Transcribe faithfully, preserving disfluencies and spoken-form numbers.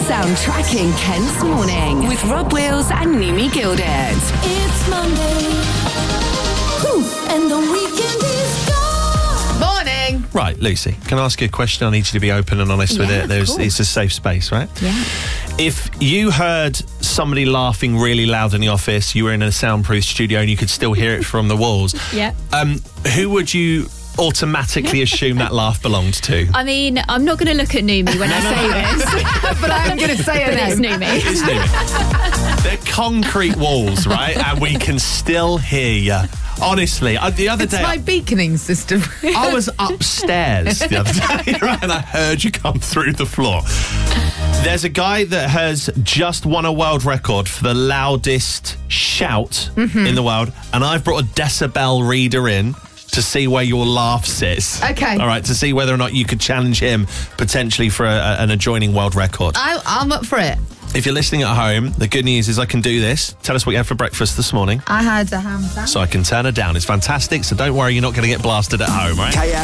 Soundtracking Kent's Morning with Rob Wills and Nimi Gilded. It's Monday, Whew. and the weekend is gone. Morning. Right, Lucy, can I ask you a question? I need you to be open and honest with Yeah, it. of There's, course. it's a safe space, right? Yeah. If you heard somebody laughing really loud in the office, you were in a soundproof studio and you could still hear it from the walls, Yeah. um, who would you automatically assume that laugh belonged to? I mean, I'm not going to look at Numi when I say this. But I'm going to say But it it's now. Numi. It's new. They're concrete walls, right? And we can still hear you. Honestly, I, the other It's day... my beaconing system. I was upstairs the other day, right, and I heard you come through the floor. There's a guy that has just won a world record for the loudest shout Mm-hmm. in the world, and I've brought a decibel reader in to see where your laugh sits. Okay. All right, to see whether or not you could challenge him potentially for a, a, an adjoining world record. I, I'm up for it. If you're listening at home, the good news is I can do this. Tell us what you had for breakfast this morning, I had a ham sandwich. so I can turn her down. It's fantastic, so don't worry, you're not going to get blasted at home, right?